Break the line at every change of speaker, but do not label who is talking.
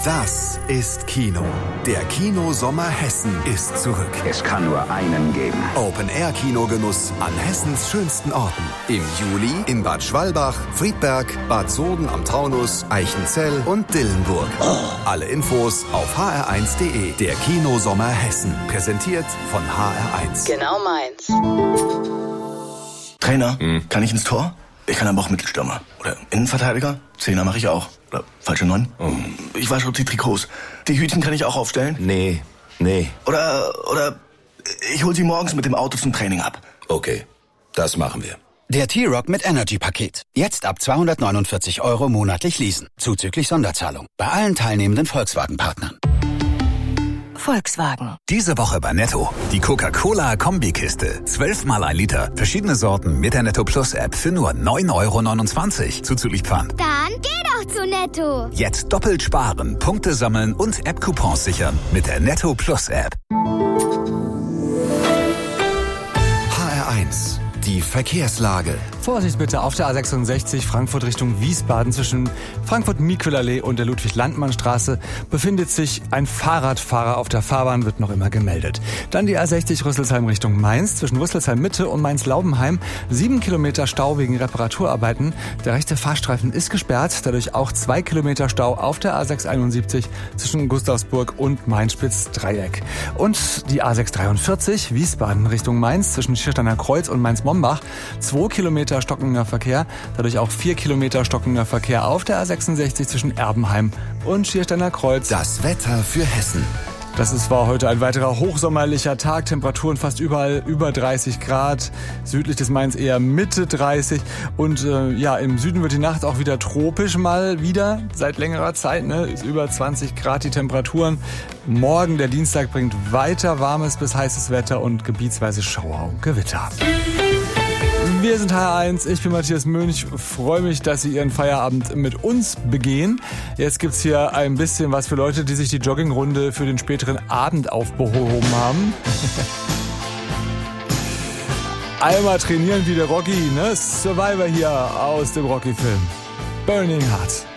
Das ist Kino. Der Kino-Sommer Hessen ist zurück.
Es kann nur einen geben.
Open-Air-Kinogenuss an Hessens schönsten Orten. Im Juli in Bad Schwalbach, Friedberg, Bad Soden am Taunus, Eichenzell und Dillenburg. Alle Infos auf hr1.de. Der Kino-Sommer Hessen. Präsentiert von HR1.
Genau meins.
Trainer, kann ich ins Tor? Ich kann aber auch Mittelstürmer. Oder Innenverteidiger? Zehner mache ich auch. Oder falsche 9? Ich wasche die Trikots. Die Hütchen kann ich auch aufstellen?
Nee.
Oder ich hol sie morgens mit dem Auto zum Training ab.
Okay, das machen wir.
Der T-Rock mit Energy-Paket. Jetzt ab 249 € monatlich leasen. Zuzüglich Sonderzahlung. Bei allen teilnehmenden Volkswagen-Partnern.
Volkswagen.
Diese Woche bei Netto. Die Coca-Cola-Kombikiste. 12 mal 1 Liter. Verschiedene Sorten mit der Netto Plus App für nur 9,29 € zuzüglich Pfand.
Dann geh doch zu Netto.
Jetzt doppelt sparen, Punkte sammeln und App-Coupons sichern mit der Netto Plus App.
HR1. Die Verkehrslage.
Vorsicht bitte auf der A66 Frankfurt Richtung Wiesbaden zwischen Frankfurt-Miquelallee und der Ludwig-Landmann-Straße befindet sich ein Fahrradfahrer auf der Fahrbahn, wird noch immer gemeldet. Dann die A60 Rüsselsheim Richtung Mainz zwischen Rüsselsheim Mitte und Mainz-Laubenheim. 7 Kilometer Stau wegen Reparaturarbeiten. Der rechte Fahrstreifen ist gesperrt, dadurch auch 2 Kilometer Stau auf der A671 zwischen Gustavsburg und Mainz-Spitz-Dreieck. Und die A643 Wiesbaden Richtung Mainz zwischen Schiersteiner Kreuz und Mainz-Mombach. 2 Kilometer stockender Verkehr, dadurch auch 4 Kilometer stockender Verkehr auf der A66 zwischen Erbenheim und Schiersteiner Kreuz.
Das Wetter für Hessen.
War heute ein weiterer hochsommerlicher Tag. Temperaturen fast überall über 30 Grad. Südlich des Mainz eher Mitte 30. Und im Süden wird die Nacht auch wieder tropisch mal wieder. Seit längerer Zeit, ist über 20 Grad die Temperaturen. Morgen, der Dienstag, bringt weiter warmes bis heißes Wetter und gebietsweise Schauer und Gewitter. Wir sind HR1, ich bin Matthias Mönch, freue mich, dass Sie Ihren Feierabend mit uns begehen. Jetzt gibt's hier ein bisschen was für Leute, die sich die Joggingrunde für den späteren Abend aufgehoben haben. Einmal trainieren wie der Rocky, Survivor hier aus dem Rocky-Film. Burning Heart.